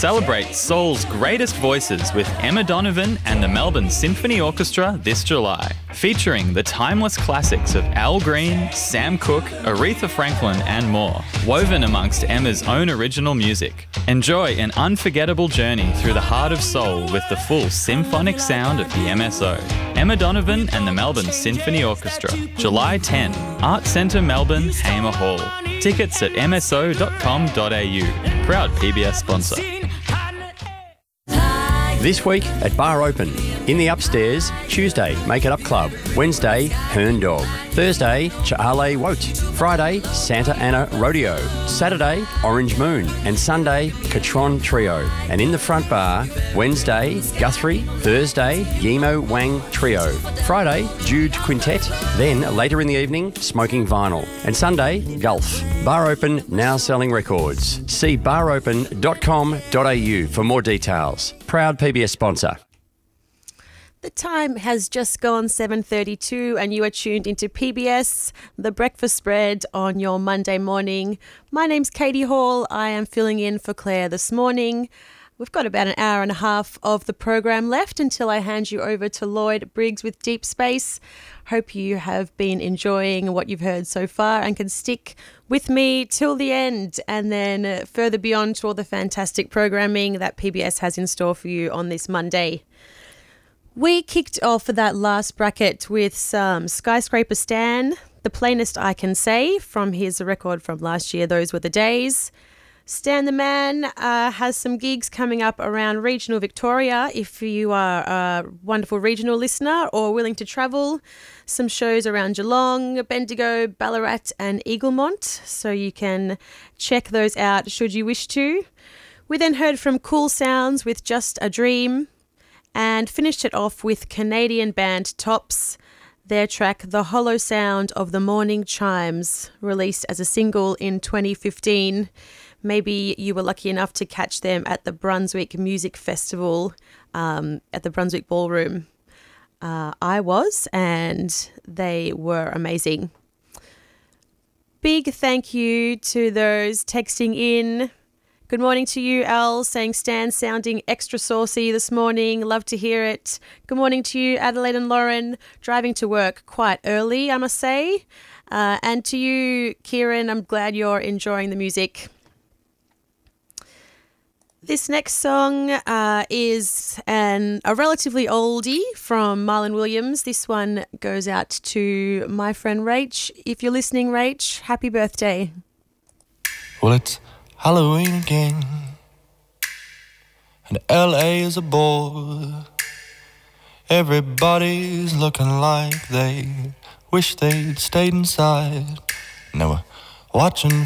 Celebrate soul's greatest voices with Emma Donovan and the Melbourne Symphony Orchestra this July, featuring the timeless classics of Al Green, Sam Cooke, Aretha Franklin and more, woven amongst Emma's own original music. Enjoy an unforgettable journey through the heart of soul with the full symphonic sound of the MSO. Emma Donovan and the Melbourne Symphony Orchestra, July 10, Art Centre Melbourne, Hamer Hall. Tickets at mso.com.au. Proud PBS sponsor. This week at Bar Open. In the upstairs, Tuesday, Make It Up Club. Wednesday, Hern Dog. Thursday, Ch'ale Wote. Friday, Santa Ana Rodeo. Saturday, Orange Moon. And Sunday, Catron Trio. And in the front bar, Wednesday, Guthrie. Thursday, Yimo Wang Trio. Friday, Jude Quintet. Then, later in the evening, Smoking Vinyl. And Sunday, Gulf. Bar Open, now selling records. See baropen.com.au for more details. Proud PBS sponsor. The time has just gone 7:32 and you are tuned into PBS, The Breakfast Spread on your Monday morning. My name's Katie Hall. I am filling in for Claire this morning. We've got about an hour and a half of the program left until I hand you over to Lloyd Briggs with Deep Space. Hope you have been enjoying what you've heard so far and can stick with me till the end and then further beyond to all the fantastic programming that PBS has in store for you on this Monday. We kicked off that last bracket with some Skyscraper Stan, The Plainest I Can Say, from his record from last year, Those Were the Days. Stan the Man has some gigs coming up around regional Victoria. If you are a wonderful regional listener or willing to travel, some shows around Geelong, Bendigo, Ballarat and Eaglemont, so you can check those out should you wish to. We then heard from Cool Sounds with Just a Dream and finished it off with Canadian band Tops, their track The Hollow Sound of the Morning Chimes, released as a single in 2015. Maybe you were lucky enough to catch them at the Brunswick Music Festival at the Brunswick Ballroom. I was, and they were amazing. Big thank you to those texting in. Good morning to you, Al, saying Stan sounding extra saucy this morning. Love to hear it. Good morning to you, Adelaide and Lauren, driving to work quite early, I must say. And to you, Kieran, I'm glad you're enjoying the music. This next song is a relatively oldie from Marlon Williams. This one goes out to my friend Rach. If you're listening, Rach, happy birthday. Well, it's Halloween again, and LA is a bore. Everybody's looking like they wish they'd stayed inside. Now we're watching